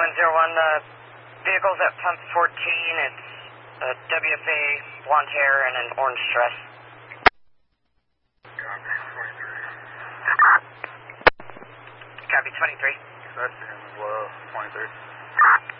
701, the vehicle's at pump 14. It's a WFA, blonde hair, and an orange dress. Copy 23. That's him as well, 23.